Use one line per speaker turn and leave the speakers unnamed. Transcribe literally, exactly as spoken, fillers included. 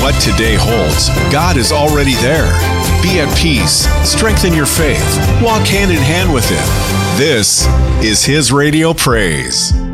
what today holds, God is already there. Be at peace, strengthen your faith, walk hand in hand with Him. This is His Radio Praise.